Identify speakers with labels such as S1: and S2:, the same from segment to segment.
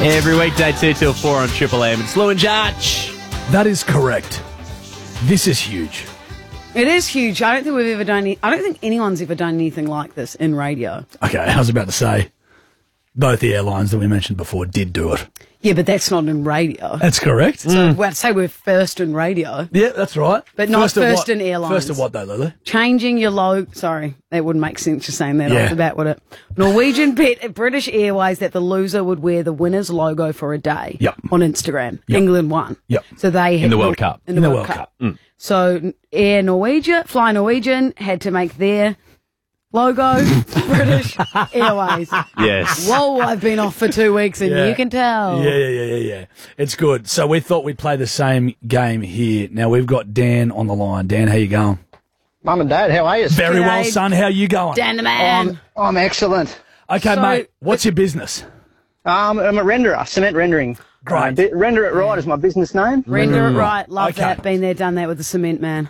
S1: Every weekday 2 till 4 on Triple M. It's Lou and Judge.
S2: That is correct. This is huge.
S3: It is huge. I don't think we've ever done. I don't think anyone's ever done anything like this in radio.
S2: Okay, I was about to say, both the airlines that we mentioned before did do it.
S3: Yeah, but that's not in radio.
S2: That's correct.
S3: So I'd say we're first in radio,
S2: Yeah, that's right.
S3: but not
S2: at
S3: first
S2: what?
S3: in airlines.
S2: First of what, though, Lulu?
S3: Changing your logo. Sorry, that wouldn't make sense just saying that
S2: Yeah.
S3: off the bat, would it? Norwegian bet at British Airways that the loser would wear the winner's logo for a day.
S2: Yep.
S3: On Instagram.
S2: Yep.
S3: England won.
S2: Yep.
S3: So they had
S1: the World Cup.
S3: In the World Cup. So Fly Norwegian had to make their logo British Airways.
S1: Yes.
S3: Whoa, I've been off for 2 weeks and
S2: Yeah.
S3: you can tell.
S2: Yeah. It's good. So we thought we'd play the same game here. Now we've got Dan on the line. Dan, how you going?
S4: Mum and Dad, how are you?
S2: Very well,
S3: G'day.
S2: son. How you going?
S3: Dan the man.
S4: I'm excellent.
S2: Okay,
S3: So-
S2: mate. What's your business?
S4: I'm a renderer, cement rendering.
S2: Great.
S4: Render It Right is my business name.
S3: Render it right. Love
S2: Okay.
S3: that. Been there, done that with the cement man.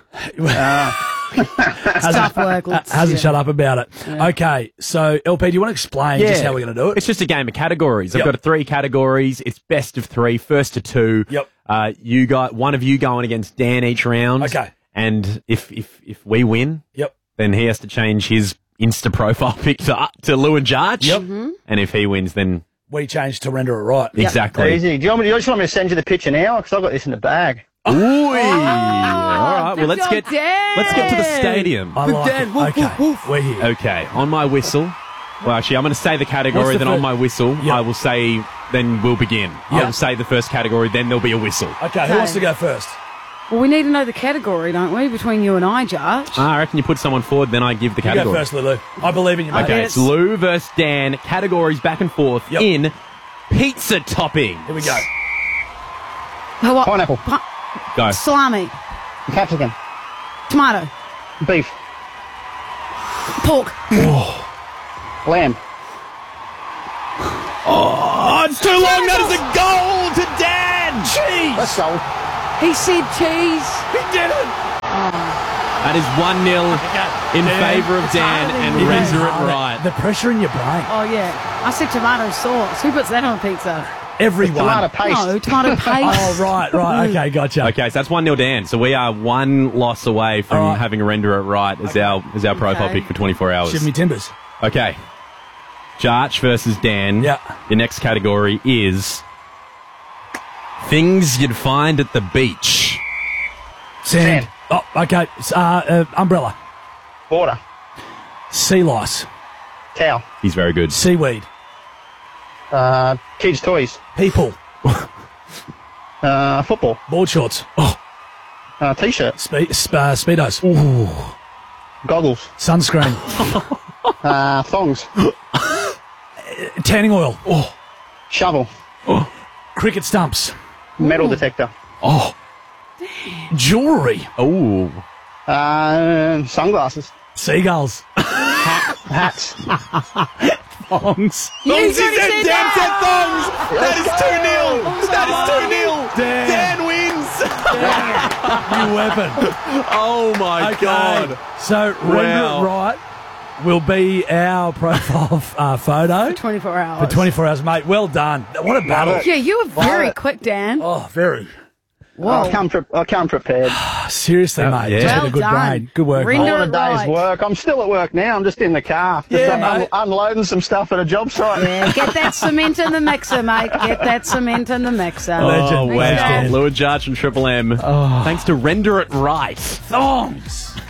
S3: It's tough work.
S2: Hasn't shut up about it. Okay, so LP, do you want to explain just how we're going to do it?
S1: It's just a game of categories.
S2: Yep.
S1: I've got 3 categories. It's best of 3, first to 2.
S2: Yep.
S1: You got one of you going against Dan each round.
S2: Okay.
S1: And if we win,
S2: Yep.
S1: then he has to change his Insta profile pic to Lou and Judge.
S2: Yep.
S1: And if he wins, then
S2: We changed to render it right.
S1: exactly.
S4: Easy. Do you just want me to send you the picture now? Because I've got this in the bag.
S1: Ooh. All right. Well, let's get
S3: Dan.
S1: to the stadium.
S2: I like it. Okay, we're here.
S1: Okay, on my whistle. Well, actually, I'm going to say the category,
S2: What's the
S1: then on
S2: fir-
S1: my whistle,
S2: Yep.
S1: I will say, then we'll begin. I
S2: Yep.
S1: will say the first category, then there'll be a whistle.
S2: Okay, who wants to go first?
S3: Well, we need to know the category, don't we, between you and I, Judge?
S1: I reckon you put someone forward, then I give the
S2: You go
S1: category.
S2: first, Lulu. I believe in you, mate.
S1: Okay, it's Lou versus Dan. Categories back and forth
S2: Yep.
S1: in pizza topping.
S2: Here we go.
S3: What?
S4: Pineapple.
S1: Go.
S3: Salami,
S4: Capsicum.
S3: tomato,
S4: Beef.
S3: pork,
S4: Lamb.
S1: Oh, it's too long. That is a goal to Dan. Jeez.
S4: Let's go.
S3: he said cheese.
S2: He did it!
S1: That is 1-0 in favour of Dan
S3: harder than
S1: and
S3: you
S1: render
S3: think.
S1: it right.
S2: The pressure in your brain.
S3: Oh, yeah. I said tomato sauce. Who puts that on pizza?
S2: Everyone.
S4: Tomato paste.
S3: No, tomato paste.
S2: Oh, right. Okay, gotcha.
S1: Okay, so that's 1-0 Dan. So we are 1 loss away from
S2: All right.
S1: having a render it right as our profile
S3: Okay.
S1: pick for 24 hours.
S2: Shiv me timbers.
S1: Okay. Jarch versus Dan.
S2: Yeah.
S1: Your next category is things you'd find at the beach.
S2: Sand.
S4: Sand.
S2: Oh, okay. Umbrella.
S4: Water.
S2: Sea lice.
S4: Towel.
S1: He's very good.
S2: Seaweed.
S4: Kids' toys.
S2: People.
S4: Football.
S2: Board shorts. Oh,
S4: T-shirt.
S2: Speedos. Ooh.
S4: Goggles.
S2: Sunscreen.
S4: Thongs.
S2: Tanning oil. Oh.
S4: Shovel.
S2: Cricket stumps.
S4: Metal detector.
S2: Oh. Jewellery.
S1: Oh.
S4: Sunglasses.
S2: Seagulls.
S4: Hats.
S1: Thongs.
S3: You said
S1: Dan said thongs. That is 2-0. That is 2-0.
S2: Dan.
S1: Dan wins.
S2: New weapon.
S1: Oh my God.
S2: So, Render It Right will be our profile photo
S3: 24 hours.
S2: for 24 hours, mate. Well done. What a battle.
S3: Yeah, you were very quick, Dan.
S2: Oh, very.
S3: Whoa.
S4: I come prepared.
S2: Seriously, mate.
S1: yeah.
S2: Just had
S3: Well
S2: a good
S3: done.
S2: brain. Good work.
S3: Render
S2: mate.
S4: All a
S3: it
S4: day's
S3: right.
S4: work. I'm still at work now. I'm just in the car. Just
S2: Yeah, mate.
S4: unloading some stuff at a job site.
S3: Yeah, get that cement in the mixer, mate. Get that cement in the mixer.
S1: Oh,
S2: Legend.
S1: wow.
S2: Thanks, Dan.
S1: Lou and Jarch from Triple M. Thanks to Render It Right.
S2: Thongs.